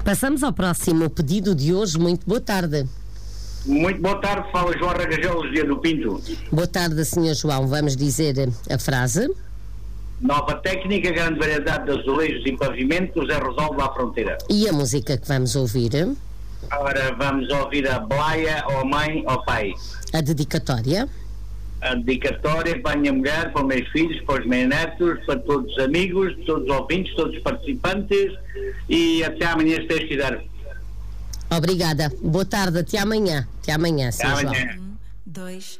Passamos ao próximo pedido de hoje. Muito boa tarde. Muito boa tarde, fala João Ragajolos, dia do Pinto. Boa tarde, Sr. João. Vamos dizer a frase. Nova técnica, grande variedade de azulejos e pavimentos, é resolve à fronteira. E a música que vamos ouvir? Agora vamos ouvir a Blaia, ó mãe, ó pai. A dedicatória? A dedicatória para a minha mulher, para os meus filhos, para os meus netos, para todos os amigos, todos os ouvintes, todos os participantes, e até amanhã, se Deus quiser. Obrigada. Boa tarde. Até amanhã. Até amanhã, Sr. João. 1, 2